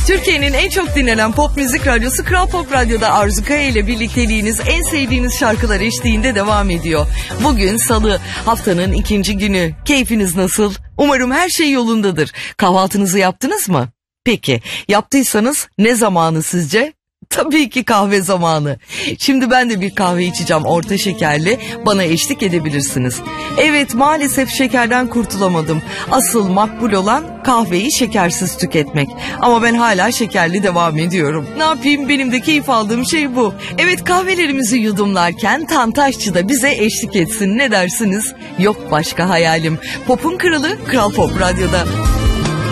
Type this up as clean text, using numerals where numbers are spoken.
Türkiye'nin en çok dinlenen pop müzik radyosu Kral Pop Radyo'da Arzu Kaya ile birlikteliğiniz en sevdiğiniz şarkılar eşliğinde devam ediyor. Bugün Salı, haftanın 2. günü. Keyfiniz nasıl? Umarım her şey yolundadır. Kahvaltınızı yaptınız mı? Peki, yaptıysanız ne zamanı sizce? Tabii ki kahve zamanı. Şimdi ben de bir kahve içeceğim orta şekerli. Bana eşlik edebilirsiniz. Evet, maalesef şekerden kurtulamadım. Asıl makbul olan kahveyi şekersiz tüketmek. Ama ben hala şekerli devam ediyorum. Ne yapayım, benim de keyif aldığım şey bu. Evet, kahvelerimizi yudumlarken Tantaşçı da bize eşlik etsin. Ne dersiniz? Yok başka hayalim. Pop'un kralı Kral Pop Radyo'da.